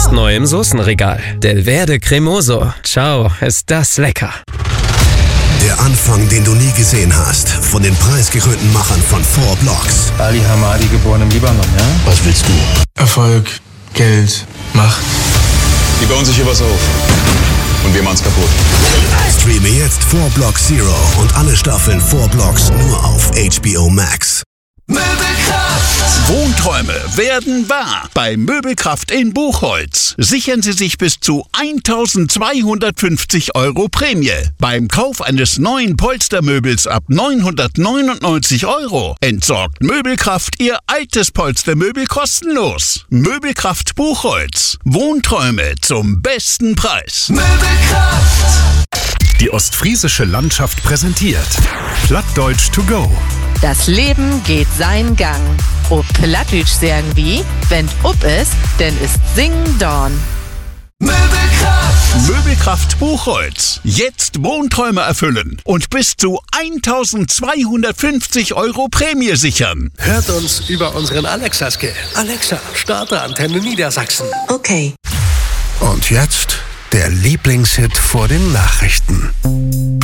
Jetzt neu im Soßenregal. Del Verde Cremoso. Ciao, ist das lecker. Der Anfang, den du nie gesehen hast. Von den preisgekrönten Machern von 4 Blocks. Ali Hamadi, geboren im Libanon, ja? Was willst du? Erfolg, Geld, Macht. Die bauen sich hier was auf. Und wir machen's kaputt. Streame jetzt 4 Blocks Zero und alle Staffeln 4 Blocks nur auf HBO Max. Möbelkraft. Wohnträume werden wahr bei Möbelkraft in Buchholz. Sichern Sie sich bis zu 1.250 € Prämie. Beim Kauf eines neuen Polstermöbels ab 999 € entsorgt Möbelkraft Ihr altes Polstermöbel kostenlos. Möbelkraft Buchholz. Wohnträume zum besten Preis. Möbelkraft. Die ostfriesische Landschaft präsentiert Plattdeutsch to go. Das Leben geht seinen Gang. Ob Plattdeutsch sagen wie, wenn up ist, denn ist Singen Dorn. Möbelkraft. Möbelkraft Buchholz. Jetzt Wohnträume erfüllen und bis zu 1.250 € Prämie sichern. Hört uns über unseren Alexa-Skill. Alexa, starte Antenne Niedersachsen. Okay. Und jetzt der Lieblingshit vor den Nachrichten.